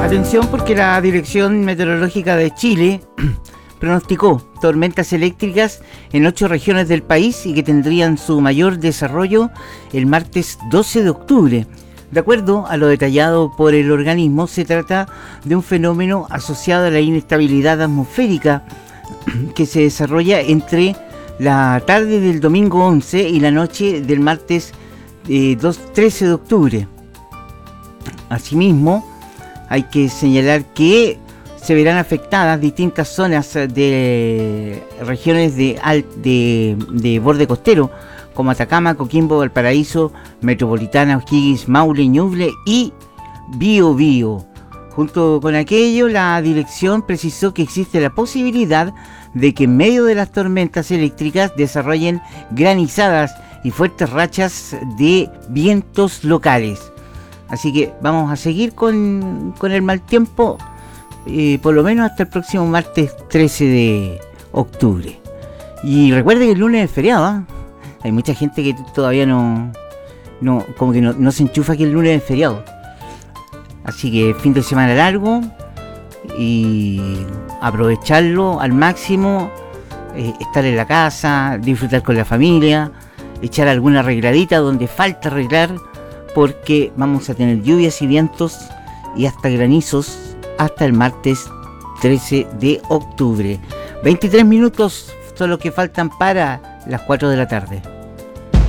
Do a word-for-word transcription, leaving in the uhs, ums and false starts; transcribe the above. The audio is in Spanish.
Atención porque la Dirección Meteorológica de Chile pronosticó tormentas eléctricas en ocho regiones del país y que tendrían su mayor desarrollo el martes doce de octubre. De acuerdo a lo detallado por el organismo, se trata de un fenómeno asociado a la inestabilidad atmosférica que se desarrolla entre la tarde del domingo once y la noche del martes eh, trece de octubre. Asimismo, hay que señalar que se verán afectadas distintas zonas de regiones de, de, de borde costero, como Atacama, Coquimbo, Valparaíso, Metropolitana, O'Higgins, Maule, Ñuble y Biobío. Junto con aquello, la dirección precisó que existe la posibilidad de que en medio de las tormentas eléctricas desarrollen granizadas y fuertes rachas de vientos locales. Así que vamos a seguir con, con el mal tiempo, eh, por lo menos hasta el próximo martes trece de octubre. Y recuerde que el lunes es feriado, ¿eh? Hay mucha gente que todavía no, no como que no, no se enchufa que el lunes es feriado. Así que fin de semana largo y aprovecharlo al máximo, eh, estar en la casa, disfrutar con la familia, echar alguna arregladita donde falta arreglar, porque vamos a tener lluvias y vientos y hasta granizos hasta el martes trece de octubre. veintitrés minutos son los que faltan para las cuatro de la tarde.